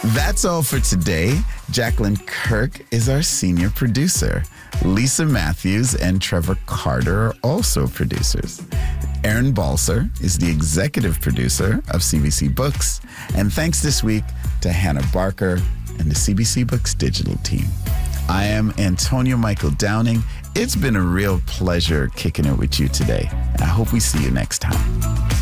That's all for today. Jacqueline Kirk is our senior producer. Lisa Matthews and Trevor Carter are also producers. Aaron Balser is the executive producer of CBC Books. And thanks this week to Hannah Barker and the CBC Books digital team. I am Antonio Michael Downing. It's been a real pleasure kicking it with you today. I hope we see you next time.